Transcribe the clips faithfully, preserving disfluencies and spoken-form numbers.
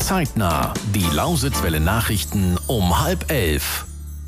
Zeitnah. Die Lausitzwelle Nachrichten um halb elf.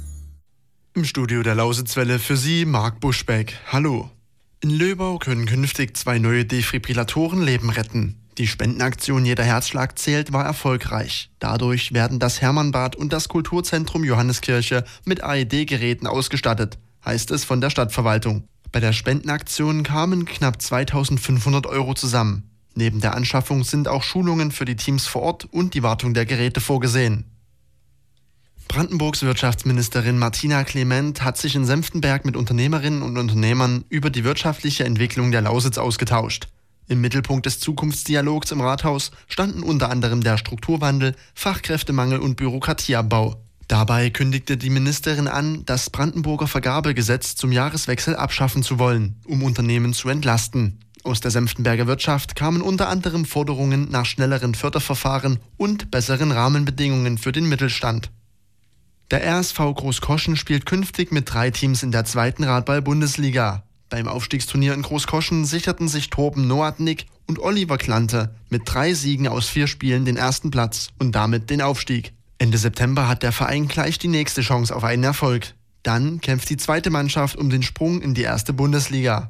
Im Studio der Lausitzwelle für Sie Marc Buschbeck. Hallo. In Löbau können künftig zwei neue Defibrillatoren Leben retten. Die Spendenaktion Jeder Herzschlag zählt war erfolgreich. Dadurch werden das Hermannbad und das Kulturzentrum Johanneskirche mit A E D-Geräten ausgestattet, heißt es von der Stadtverwaltung. Bei der Spendenaktion kamen knapp zweitausendfünfhundert Euro zusammen. Neben der Anschaffung sind auch Schulungen für die Teams vor Ort und die Wartung der Geräte vorgesehen. Brandenburgs Wirtschaftsministerin Martina Clement hat sich in Senftenberg mit Unternehmerinnen und Unternehmern über die wirtschaftliche Entwicklung der Lausitz ausgetauscht. Im Mittelpunkt des Zukunftsdialogs im Rathaus standen unter anderem der Strukturwandel, Fachkräftemangel und Bürokratieabbau. Dabei kündigte die Ministerin an, das Brandenburger Vergabegesetz zum Jahreswechsel abschaffen zu wollen, um Unternehmen zu entlasten. Aus der Senftenberger Wirtschaft kamen unter anderem Forderungen nach schnelleren Förderverfahren und besseren Rahmenbedingungen für den Mittelstand. Der R S V Großkoschen spielt künftig mit drei Teams in der zweiten Radball-Bundesliga. Beim Aufstiegsturnier in Großkoschen sicherten sich Torben Noatnik und Oliver Klante mit drei Siegen aus vier Spielen den ersten Platz und damit den Aufstieg. Ende September hat der Verein gleich die nächste Chance auf einen Erfolg. Dann kämpft die zweite Mannschaft um den Sprung in die erste Bundesliga.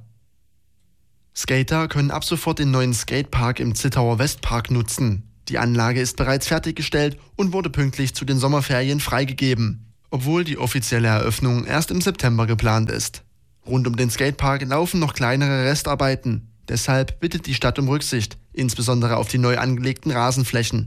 Skater können ab sofort den neuen Skatepark im Zittauer Westpark nutzen. Die Anlage ist bereits fertiggestellt und wurde pünktlich zu den Sommerferien freigegeben, obwohl die offizielle Eröffnung erst im September geplant ist. Rund um den Skatepark laufen noch kleinere Restarbeiten. Deshalb bittet die Stadt um Rücksicht, insbesondere auf die neu angelegten Rasenflächen.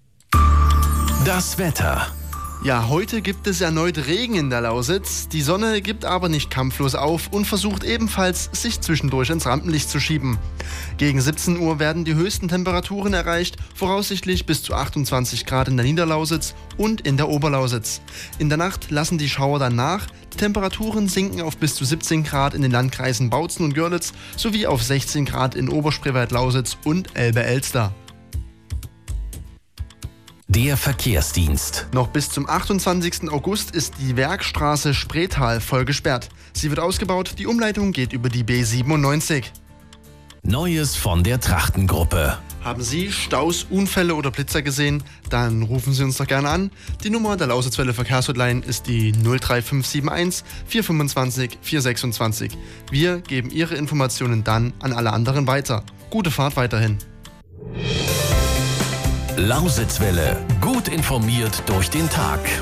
Das Wetter. Ja, heute gibt es erneut Regen in der Lausitz. Die Sonne gibt aber nicht kampflos auf und versucht ebenfalls, sich zwischendurch ins Rampenlicht zu schieben. Gegen siebzehn Uhr werden die höchsten Temperaturen erreicht, voraussichtlich bis zu achtundzwanzig Grad in der Niederlausitz und in der Oberlausitz. In der Nacht lassen die Schauer dann nach. Die Temperaturen sinken auf bis zu siebzehn Grad in den Landkreisen Bautzen und Görlitz sowie auf sechzehn Grad in Oberspreewald-Lausitz und Elbe-Elster. Der Verkehrsdienst. Noch bis zum achtundzwanzigsten August ist die Werkstraße Spreetal voll gesperrt. Sie wird ausgebaut, die Umleitung geht über die B siebenundneunzig. Neues von der Trachtengruppe. Haben Sie Staus, Unfälle oder Blitzer gesehen? Dann rufen Sie uns doch gerne an. Die Nummer der Lausitzwelle Verkehrshotline ist die null drei fünf sieben eins vier fünfundzwanzig vier sechsundzwanzig. Wir geben Ihre Informationen dann an alle anderen weiter. Gute Fahrt weiterhin. Lausitzwelle. Gut informiert durch den Tag.